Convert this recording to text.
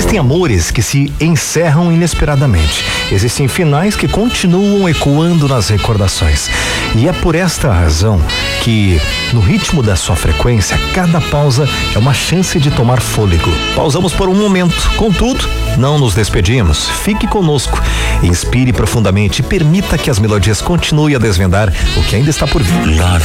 Existem amores que se encerram inesperadamente. Existem finais que continuam ecoando nas recordações. E é por esta razão que, no ritmo da sua frequência, cada pausa é uma chance de tomar fôlego. Pausamos por um momento, contudo, não nos despedimos. Fique conosco, inspire profundamente e permita que as melodias continuem a desvendar o que ainda está por vir.